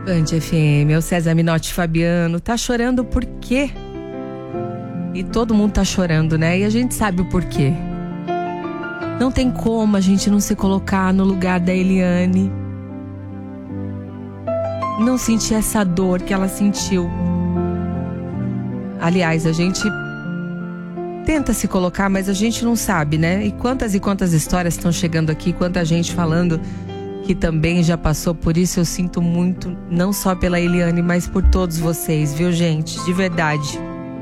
Band FM, é o César Minotti Fabiano. Tá chorando por quê? E todo mundo tá chorando, né? E a gente sabe o porquê. Não tem como a gente não se colocar no lugar da Eliane. Não sentir essa dor que ela sentiu. Aliás, a gente tenta se colocar, mas a gente não sabe, né? E quantas histórias estão chegando aqui, quanta gente falando que também já passou por isso. Eu sinto muito, não só pela Eliane, mas por todos vocês, viu, gente? De verdade.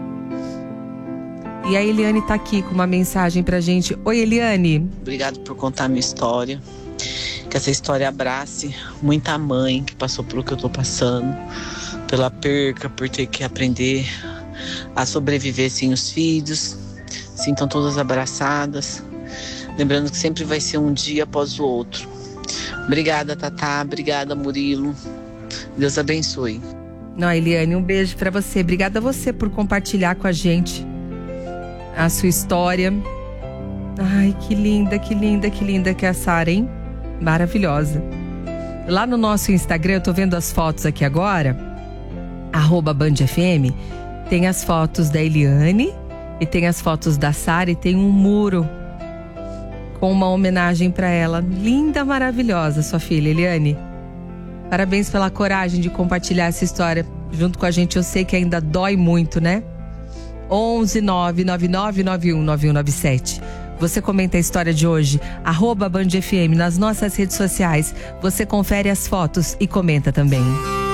E a Eliane tá aqui com uma mensagem pra gente. Oi, Eliane. Obrigado por contar a minha história. Que essa história abrace muita mãe que passou pelo que eu tô passando, pela perca, por ter que aprender a sobreviver sem os filhos. Sintam todas abraçadas. Lembrando que sempre vai ser um dia após o outro. Obrigada, Tatá. Obrigada, Murilo. Deus abençoe. Não, Eliane, um beijo pra você. Obrigada a você por compartilhar com a gente a sua história. Ai, que linda que é a Sara, hein? Maravilhosa. Lá no nosso Instagram, eu tô vendo as fotos aqui agora, @BandFM, tem as fotos da Eliane e tem as fotos da Sara e tem um muro com uma homenagem pra ela. Linda, maravilhosa, sua filha, Eliane. Parabéns pela coragem de compartilhar essa história junto com a gente. Eu sei que ainda dói muito, né? 11 99991 9197. Você comenta a história de hoje, @BandFM, nas nossas redes sociais. Você confere as fotos e comenta também.